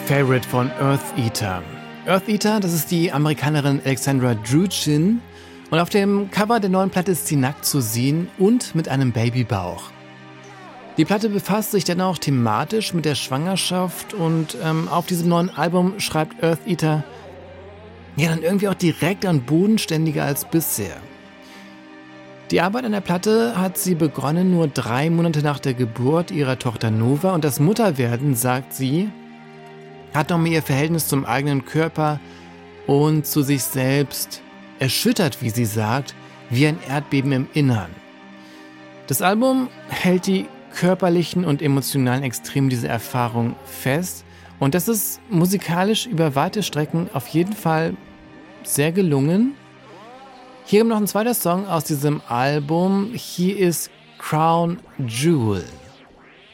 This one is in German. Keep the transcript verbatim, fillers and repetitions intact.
Favorite von Eartheater. Eartheater, das ist die Amerikanerin Alexandra Druchin. Und auf dem Cover der neuen Platte ist sie nackt zu sehen und mit einem Babybauch. Die Platte befasst sich dennoch thematisch mit der Schwangerschaft und ähm, auf diesem neuen Album schreibt Eartheater ja dann irgendwie auch direkter und bodenständiger als bisher. Die Arbeit an der Platte hat sie begonnen nur drei Monate nach der Geburt ihrer Tochter Nova und das Mutterwerden, sagt sie, hat nochmal ihr Verhältnis zum eigenen Körper und zu sich selbst erschüttert, wie sie sagt, wie ein Erdbeben im Innern. Das Album hält die körperlichen und emotionalen Extreme dieser Erfahrung fest und das ist musikalisch über weite Strecken auf jeden Fall sehr gelungen. Hier kommt noch ein zweiter Song aus diesem Album. Hier ist Crown Jewel.